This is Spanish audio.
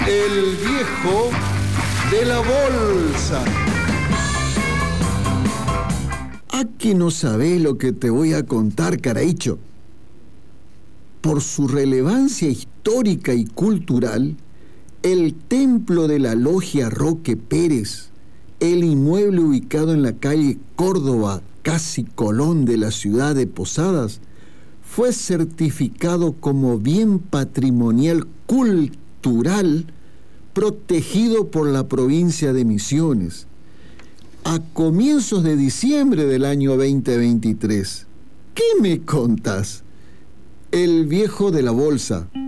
El viejo de la bolsa. ¿A que no sabés lo que te voy a contar, Caraícho? Por su relevancia histórica y cultural, el templo de la Logia Roque Pérez, el inmueble ubicado en la calle Córdoba, casi Colón de la ciudad de Posadas, fue certificado como bien patrimonial cultural protegido por la provincia de Misiones a comienzos de diciembre del año 2023. ¿Qué me contás? El viejo de la bolsa.